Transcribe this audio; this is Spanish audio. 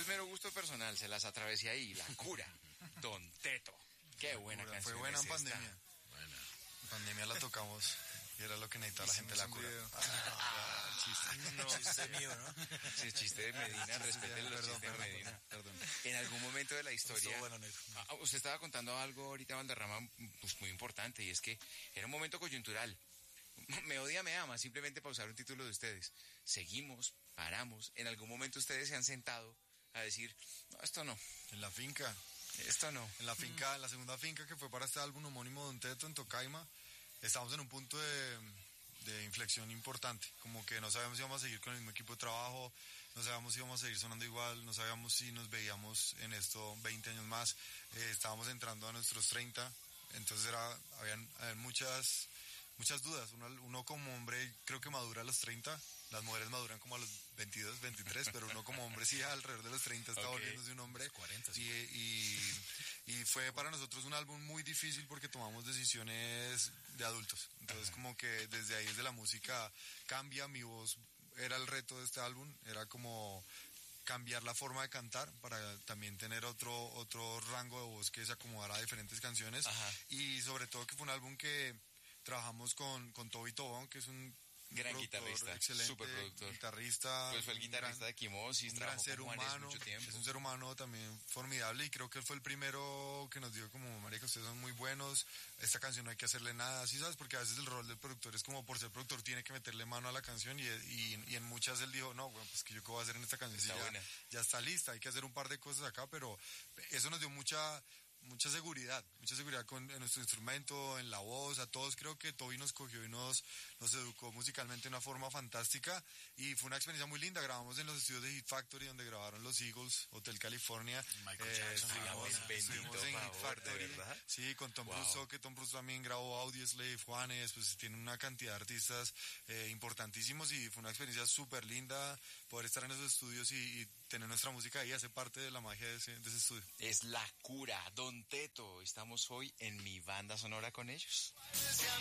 es mero gusto personal, se las atravesé ahí. La cura, Don Teto. Qué buena canción. Fue buena en esta. pandemia. Buena. En pandemia la tocamos y era lo que necesitaba la gente, la cura. Chiste mío, ¿no? Sí, chiste de Medina, respeten los chistes de Medina. Perdón. En algún momento de la historia, Bueno, Neto. usted estaba contando algo ahorita, Valderrama, pues muy importante, y es que era un momento coyuntural. Me odia, me ama, simplemente para usar un título de ustedes. Seguimos, paramos, en algún momento ustedes se han sentado a decir, no, esto no, En la finca. esto no. En la finca, en la segunda finca que fue para este álbum homónimo Don Teto en Tocaima, estábamos en un punto de inflexión importante, como que no sabíamos si íbamos a seguir con el mismo equipo de trabajo, no sabíamos si íbamos a seguir sonando igual, no sabíamos si nos veíamos en esto 20 años más, estábamos entrando a nuestros 30, entonces habían muchas dudas. Uno como hombre creo que madura a los 30, las mujeres maduran como a los 22, 23, pero uno como hombre sí alrededor de los 30 está volviéndose un hombre. 40, sí. Y fue para nosotros un álbum muy difícil porque tomamos decisiones de adultos. Entonces como que desde ahí, desde la música cambia, mi voz era el reto de este álbum, era como cambiar la forma de cantar para también tener otro rango de voz que se acomodara a diferentes canciones. Ajá. Y sobre todo que fue un álbum que trabajamos con Toby Tobón, que es un Gran productor guitarrista, excelente, superproductor. guitarrista, Pues fue el guitarrista de Quimosis, un gran trabajó ser con Juanes humano, mucho tiempo. es un ser humano también formidable y creo que él fue el primero que nos dio como, marica, ustedes son muy buenos, esta canción no hay que hacerle nada, ¿sí sabes? Porque a veces el rol del productor es como por ser productor tiene que meterle mano a la canción y en muchas él dijo, no, bueno, pues que yo qué voy a hacer en esta canción, Está si buena. ya está lista, hay que hacer un par de cosas acá, pero eso nos dio mucha seguridad en nuestro instrumento, en la voz, a todos. Creo que Toby nos cogió y nos educó musicalmente de una forma fantástica y fue una experiencia muy linda. Grabamos en los estudios de Hit Factory donde grabaron los Eagles, Hotel California. Michael Jackson, estuvimos en Hit favor, Factory, ¿de verdad? sí, con Tom Wow. Russo, que Tom Russo también grabó Audioslave, Juanes, pues tiene una cantidad de artistas importantísimos y fue una experiencia súper linda poder estar en esos estudios y tener nuestra música ahí, hace parte de la magia de ese estudio. Es la cura, Don Teto. Estamos hoy en mi banda sonora con ellos. Decía